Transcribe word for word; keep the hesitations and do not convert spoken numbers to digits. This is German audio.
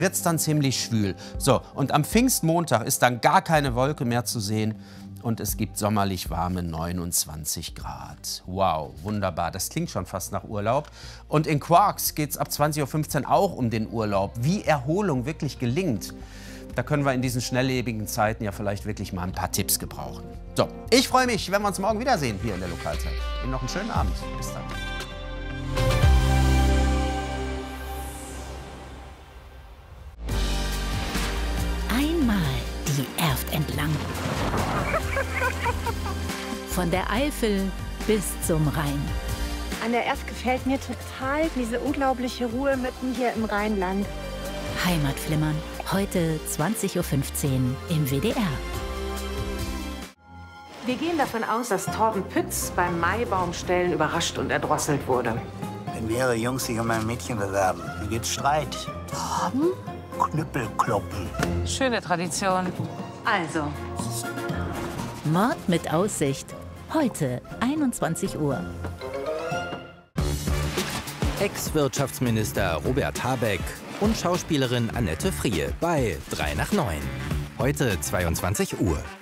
wird es dann ziemlich schwül. So, und am Pfingstmontag ist dann gar keine Wolke mehr zu sehen und es gibt sommerlich warme neunundzwanzig Grad. Wow, wunderbar. Das klingt schon fast nach Urlaub. Und in Quarks geht es ab zwanzig Uhr fünfzehn auch um den Urlaub. Wie Erholung wirklich gelingt, da können wir in diesen schnelllebigen Zeiten ja vielleicht wirklich mal ein paar Tipps gebrauchen. So, ich freue mich, wenn wir uns morgen wiedersehen hier in der Lokalzeit. Ihnen noch einen schönen Abend. Bis dann. Einmal die Erft entlang. Von der Eifel bis zum Rhein. An der Erft gefällt mir total diese unglaubliche Ruhe mitten hier im Rheinland. Heimatflimmern. Heute zwanzig Uhr fünfzehn im W D R. Wir gehen davon aus, dass Torben Pütz beim Maibaumstellen überrascht und erdrosselt wurde. Wenn mehrere Jungs sich um ein Mädchen bewerben, dann gibt's Streit. Torben? Knüppelkloppen. Schöne Tradition. Also. Mord mit Aussicht. Heute einundzwanzig Uhr. Ex-Wirtschaftsminister Robert Habeck und Schauspielerin Annette Frier bei drei nach neun. Heute zweiundzwanzig Uhr.